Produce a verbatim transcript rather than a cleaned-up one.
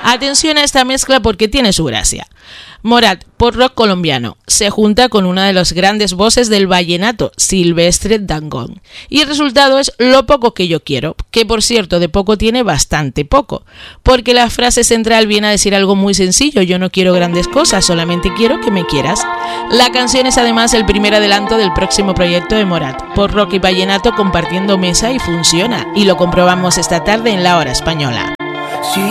Atención a esta mezcla porque tiene su gracia. Morat, por rock colombiano, se junta con una de los grandes voces del vallenato, Silvestre Dangond. Y el resultado es Lo poco que yo quiero, que por cierto de poco tiene bastante poco, porque la frase central viene a decir algo muy sencillo: yo no quiero grandes cosas, solamente quiero que me quieras. La canción es además el primer adelanto del próximo proyecto de Morat, por rock y vallenato compartiendo mesa, y funciona, y lo comprobamos esta tarde en La Hora Española.